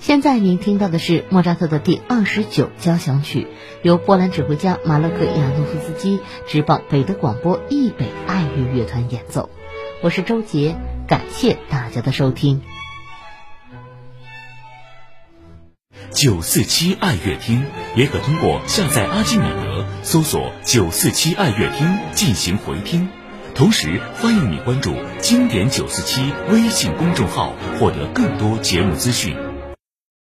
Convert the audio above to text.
现在您听到的是莫扎特的第29交响曲，由波兰指挥家马勒克·亚诺夫斯基执棒北德广播易北爱乐乐团演奏。我是周杰，感谢大家的收听。 947爱乐厅也可通过下载阿基米德搜索947爱乐厅进行回听，同时欢迎你关注经典947微信公众号，获得更多节目资讯。